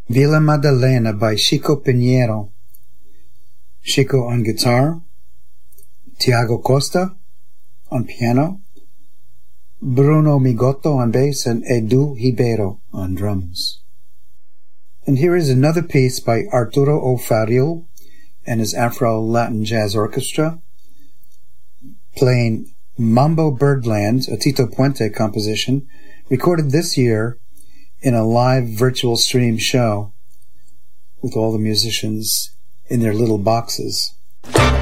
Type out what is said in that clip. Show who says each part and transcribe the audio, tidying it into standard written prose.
Speaker 1: Villa Maddalena by Chico Pinheiro. Chico on guitar, Tiago Costa on piano, Bruno Migotto on bass, and Edu Ribeiro on drums. And here is another piece by Arturo O'Farrill and his Afro-Latin Jazz Orchestra, playing Mambo Birdland, a Tito Puente composition, recorded this year in a live virtual stream show with all the musicians in their little boxes.